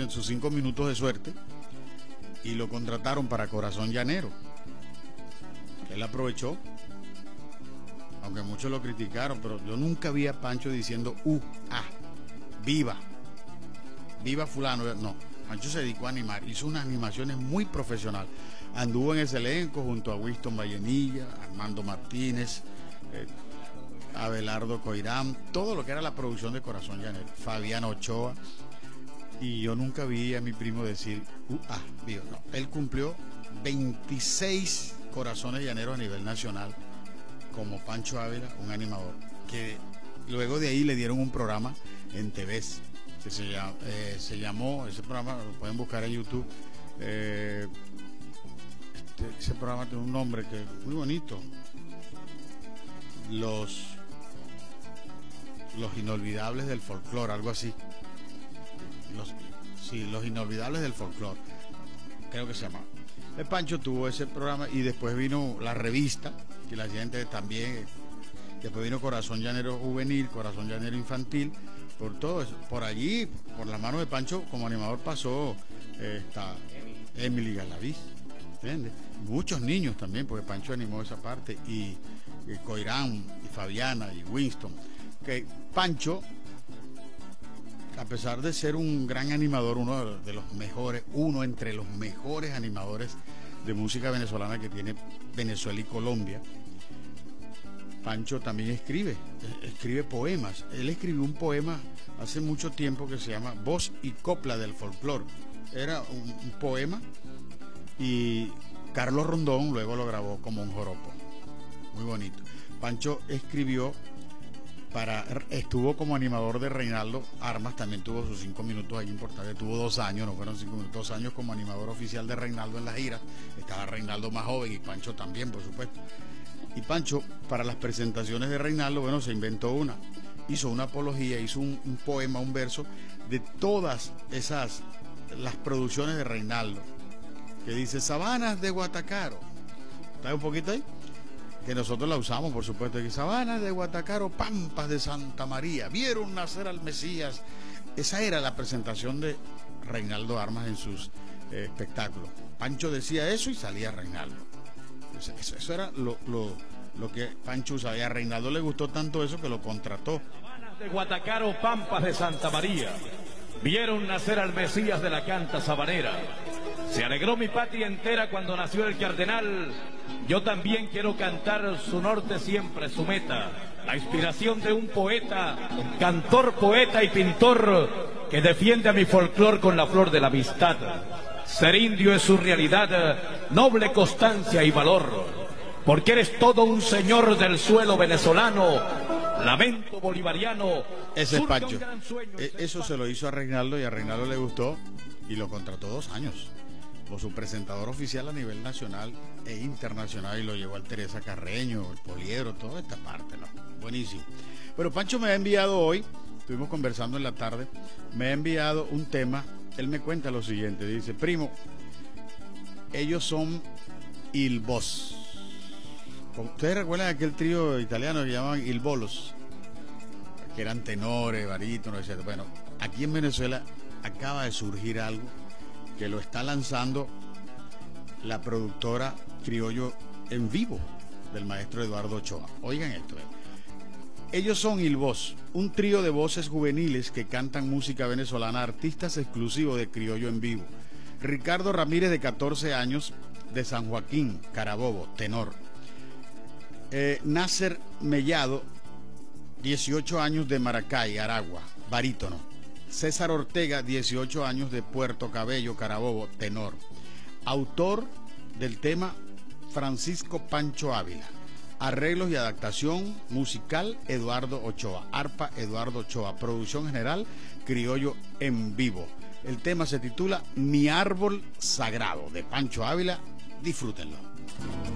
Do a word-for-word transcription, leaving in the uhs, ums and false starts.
en sus cinco minutos de suerte y lo contrataron para Corazón Llanero. Él aprovechó, aunque muchos lo criticaron, pero yo nunca vi a Pancho diciendo uh, ah, viva, viva fulano. No, Pancho se dedicó a animar, hizo unas animaciones muy profesional. Anduvo en ese elenco junto a Winston Vallenilla, Armando Martínez, eh, Abelardo Coirán, todo lo que era la producción de Corazón Llanero, Fabián Ochoa. Y yo nunca vi a mi primo decir uh, ah, viva. No, él cumplió veintiséis Corazones Llaneros a nivel nacional como Pancho Ávila, un animador que luego de ahí le dieron un programa en T V que se, llama, eh, se llamó, ese programa lo pueden buscar en YouTube, eh, este, ese programa tiene un nombre que es muy bonito, los los inolvidables del folclore, algo así, los, sí, los inolvidables del folclore, creo que se llama. El Pancho tuvo ese programa y después vino la revista, que la gente también, después vino Corazón Llanero Juvenil, Corazón Llanero Infantil, por todo eso. Por allí, por las manos de Pancho, como animador pasó eh, esta Emily Galaviz, ¿entiendes? Muchos niños también, porque Pancho animó esa parte, y, y Coirán, y Fabiana, y Winston. Que Pancho, a pesar de ser un gran animador, uno de los mejores, uno entre los mejores animadores de música venezolana que tiene Venezuela y Colombia, Pancho también escribe, escribe poemas. Él escribió un poema hace mucho tiempo que se llama Voz y Copla del Folclor. Era un, un poema y Carlos Rondón luego lo grabó como un joropo. Muy bonito. Pancho escribió Para, estuvo como animador de Reinaldo Armas, también tuvo sus cinco minutos ahí importantes, tuvo dos años, no fueron cinco minutos, dos años como animador oficial de Reinaldo en las giras. Estaba Reinaldo más joven y Pancho también, por supuesto. Y Pancho, para las presentaciones de Reinaldo, bueno, se inventó una, hizo una apología, hizo un, un poema, un verso de todas esas, las producciones de Reinaldo, que dice Sabanas de Guatacaro. ¿Está un poquito ahí? Que nosotros la usamos, por supuesto, que Sabanas de Guatacaro, Pampas de Santa María, vieron nacer al Mesías. Esa era la presentación de Reinaldo Armas en sus eh, espectáculos. Pancho decía eso y salía Reinaldo. Eso, eso era lo, lo, lo que Pancho usaba. Y a Reinaldo le gustó tanto eso que lo contrató. Sabanas de Guatacaro, Pampas de Santa María, vieron nacer al Mesías de la canta sabanera. Se alegró mi patria entera cuando nació el cardenal. Yo también quiero cantar su norte siempre, su meta. La inspiración de un poeta, cantor, poeta y pintor que defiende a mi folclor con la flor de la amistad. Ser indio es su realidad, noble constancia y valor. Porque eres todo un señor del suelo venezolano. Lamento bolivariano. Ese es Pancho. Eso se lo hizo a Reinaldo y a Reinaldo le gustó y lo contrató dos años. Por su presentador oficial a nivel nacional e internacional, y lo llevó al Teresa Carreño, el Poliedro, toda esta parte, ¿no? Buenísimo. Pero Pancho me ha enviado hoy, estuvimos conversando en la tarde, me ha enviado un tema. Él me cuenta lo siguiente, dice: primo, ellos son Il Boss. ¿Ustedes recuerdan aquel trío italiano que llamaban Il Bolos? Que eran tenores, barítonos, etcétera. Bueno, aquí en Venezuela acaba de surgir algo que lo está lanzando la productora Criollo en Vivo del maestro Eduardo Ochoa. Oigan esto. Eh. Ellos son Il Boss, un trío de voces juveniles que cantan música venezolana, artistas exclusivos de Criollo en Vivo. Ricardo Ramírez, de catorce años, de San Joaquín, Carabobo, tenor. Eh, Nasser Mellado, dieciocho años, de Maracay, Aragua, barítono. César Ortega, dieciocho años, de Puerto Cabello, Carabobo, tenor. Autor del tema Francisco Pancho Ávila. Arreglos y adaptación musical Eduardo Ochoa. Arpa Eduardo Ochoa. Producción general Criollo en Vivo. El tema se titula Mi Árbol Sagrado, de Pancho Ávila. Disfrútenlo.